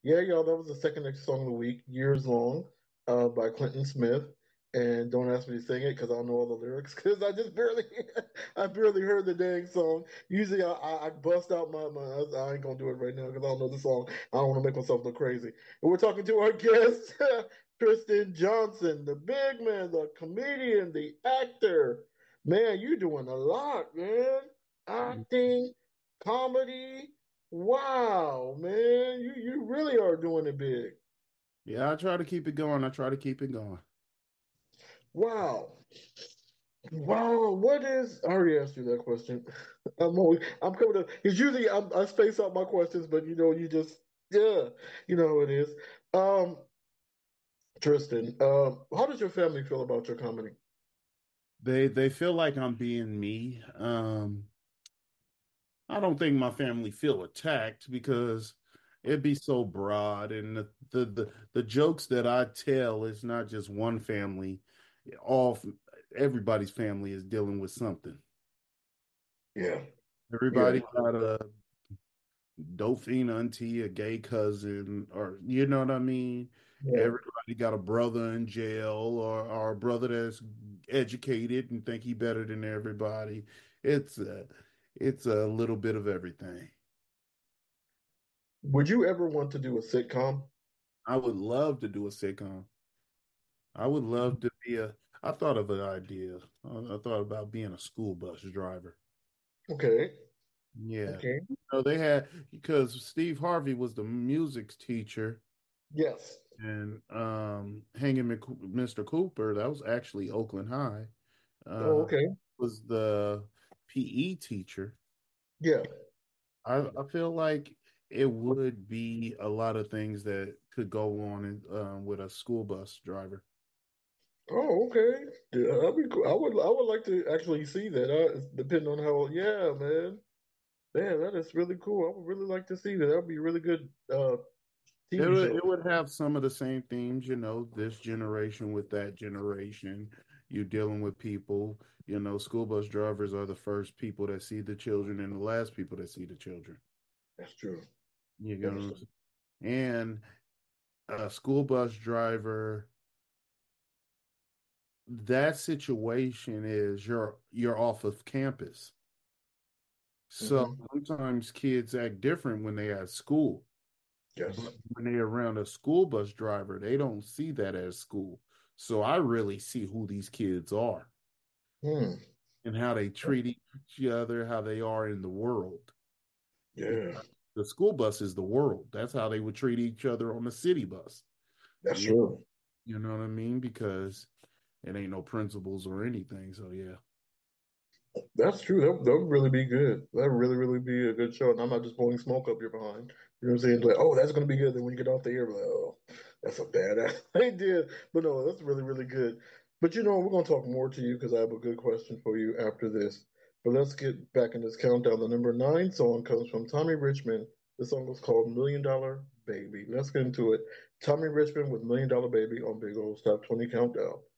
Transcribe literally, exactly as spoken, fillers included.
Yeah, y'all, that was the second next song of the week, Years Long, uh, by Clinton Smith. And don't ask me to sing it because I don't know all the lyrics because I just barely, I barely heard the dang song. Usually I, I, I bust out my, my, I ain't gonna do it right now because I don't know the song. I don't want to make myself look crazy. And we're talking to our guest, Tristan Johnson, the big man, the comedian, the actor. Man, you doing a lot, man. Acting, comedy. Wow, man, you you really are doing it big. Yeah, I try to keep it going. I try to keep it going. Wow. Wow, what is I already asked you that question. I'm always I'm coming to because usually I'm, I space out my questions, but you know, you just yeah, you know how it is. Um, Tristan, um, how does your family feel about your comedy? They they feel like I'm being me. Um, I don't think my family feel attacked because it'd be so broad, and the the the, the jokes that I tell is not just one family. All Everybody's family is dealing with something. Yeah, yeah, Everybody got a Dolphine auntie, a gay cousin, or you know what I mean? yeah. Everybody got a brother in jail or, or a brother that's educated and think he better than everybody. It's a, it's a little bit of everything. Would you ever want to do a sitcom? I would love to do a sitcom. I would love to be a, I thought of an idea. I, I thought about being a school bus driver. Okay, Yeah. okay, So they had, because Steve Harvey was the music teacher. yes. And um, Hanging Mc- mister Cooper, that was actually Oakland High, Oh, uh, okay, was the P E teacher. yeah. I, I feel like it would be a lot of things that could go on in, um, with a school bus driver. Oh, okay. Yeah, that'd be cool. I would I would like to actually see that. Uh, depending on how, yeah, man. Man, that is really cool. I would really like to see that. That would be a really good uh It T V would, show. it would have some of the same themes, you know, this generation with that generation. You're dealing with people, you know, school bus drivers are the first people that see the children and the last people that see the children. That's true. You That is know, true. and a school bus driver, that situation is you're you're off of campus. So Hmm. sometimes kids act different when they at school, but Yes. when they're around a school bus driver, they don't see that as school. So I really see who these kids are Hmm. and how they treat each other, how they are in the world. Yeah, Because the school bus is the world. That's how they would treat each other on the city bus. that's You, true. you know what I mean? Because it ain't no principles or anything. So yeah. That's true. That that would really be good. That would really, really be a good show. And I'm not just blowing smoke up your behind. You know what I'm saying? Like, oh, that's gonna be good. Then when you get off the air, like, oh, that's a bad idea. But no, that's really, really good. But you know, we're gonna talk more to you because I have a good question for you after this. But let's get back in this countdown. The number nine song comes from Tommy Richmond. The song was called Million Dollar Baby. Let's get into it. Tommy Richmond with Million Dollar Baby on Big Old Stop twenty Countdown.